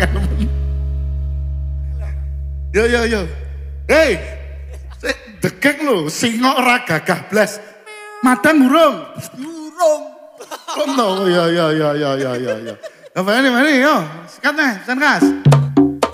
Yo yo yo. Hei. Degek lho, singok ora gagah blas. Madang urung. Urung. Oh no, ya. Apa ini yo. Sikat nih, Sankas.